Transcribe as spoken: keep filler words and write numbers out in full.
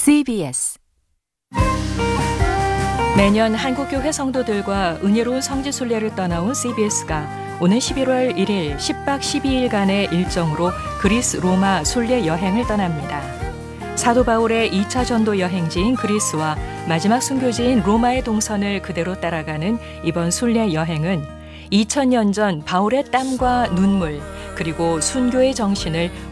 씨비에스 매년 한국교회 성도들과 은혜로운 성지순례를 떠나온 씨비에스가 오는 십일월 일일 십 박 십이 일간의 일정으로 그리스 로마 순례 여행을 떠납니다. 사도 바울의 이 차 전도 여행지인 그리스와 마지막 순교지인 로마의 동선을 그대로 따라가는 이번 순례 여행은 이천 년 전 바울의 땀과 눈물 그리고 순교의 정신을